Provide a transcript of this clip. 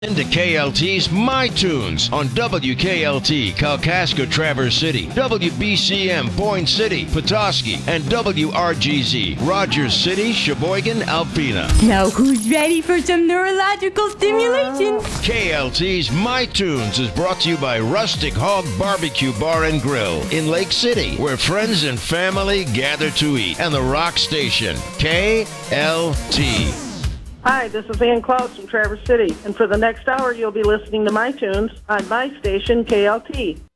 Into KLT's My Tunes on WKLT, Kalkaska, Traverse City, WBCM, Boyne City, Petoskey, and WRGZ, Rogers City, Sheboygan, Alpena. Now who's ready for some neurological stimulation? KLT's My Tunes is brought to you by Rustic Hog Barbecue Bar and Grill in Lake City, where friends and family gather to eat, and the Rock Station, KLT. Hi, this is Ann Klaus from Traverse City, and for the next hour you'll be listening to My Tunes on my station, KLT.